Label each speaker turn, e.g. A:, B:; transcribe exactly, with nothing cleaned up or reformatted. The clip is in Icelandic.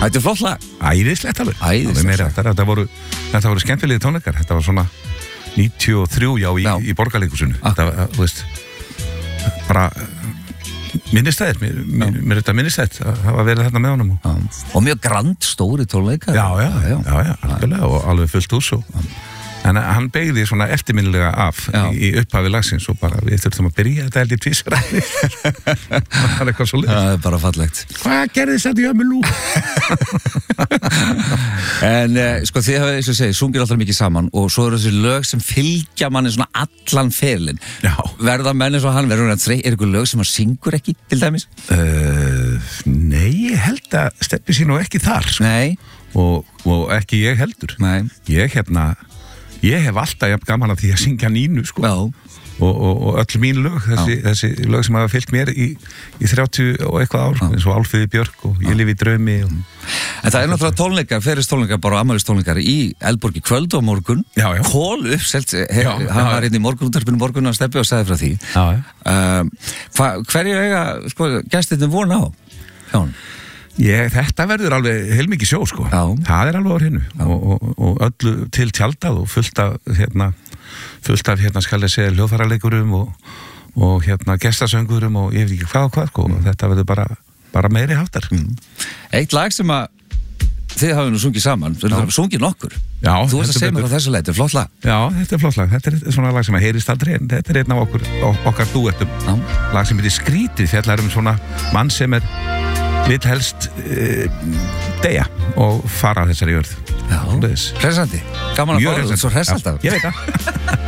A: Þetta er flott lag.
B: Æðislegt alveg.
A: Æðislegt.
B: Þetta, þetta voru, þetta voru skemmtilegi tónleikar. Þetta var svona níutíu og þrjú já í,
A: Já.
B: í Borgarleikhúsinu. Þetta var, þú veist, bara minnistæðir, mér, mér, mér er þetta minnistæðir að hafa verið þarna með honum. Og,
A: og mjög grand stóri tónleikar.
B: já, já, já, já, já, algjörlega og alveg fullt hús og en hann beygði svona eftirminnilega af í, í upphafi lagsins og bara við þurftum að byrja þetta held í tvísræði. Það er eitthvað svo leið.
A: Það er bara fallegt.
B: Hvað gerði þetta í ömmu nú?
A: En eh, sko þið hafið, eins og segið, sungir alltaf mikið saman og svo eru þessi lög sem fylgja manni svona allan ferlinn.
B: Já.
A: Verða menn eins og hann, verður hann þrey, er ykkur lög sem hann syngur ekki, til dæmis?
B: Uh, nei, ég held að steppi sín og ekki þar. Sko.
A: Nei.
B: Og, og ekki ég heldur.
A: Nei.
B: Ég hérna, ég hef alltaf jafn gaman að því að syngja Nínu, sko.
A: Já.
B: Og, og, og öll mín lög, þessi, þessi lög sem hafa fylgt mér í, í þrjátíu og eitthvað ár, eins og Álfríði Björk og Ég lifi í draumi og,
A: En það er náttúrulega tónleikar, ferist tónleikar bara afmælis tónleikar í Eldborg í kvöld og morgun.
B: Já, já.
A: Kól uppselt, he,
B: Já,
A: hann
B: já,
A: var inn í morgunúttarpinu morgun og steppi og sagði frá því.
B: Já, já.
A: Um, hva, hverju eiga, sko, gestirnir von á? Hjón.
B: Ég, þetta verður alveg heilmikið sjó, sko.
A: Já.
B: Það er alveg á hreinu og, og, og öllu til tjaldað og fullt af, hérna, fullt af, hérna, skal ég segja, hljóðfæraleikurum og, og, hérna, gestasöngurum og ég veit ekki hvað og hvað, sko. Mm. Þetta verður bara, bara meiri háttar.
A: Mm. Eitt lag sem að þið hafið nú sungið saman, þið hafið sungið nokkur.
B: Já.
A: Þú veist að segja mér á þessu leið, þetta er flott lag.
B: Já, þetta er flott lag. Þetta er svona lag sem að heyrist aldrei, en þetta er einn af okkur, okkar dúettum.
A: Já.
B: Lag sem heitir Skrítið, fjallar um svona mann sem er vill helst uh, deyja og fara á þessari jörð.
A: Já, hressandi. Gaman að fá það, svo hress alltaf.
B: Ég veit það.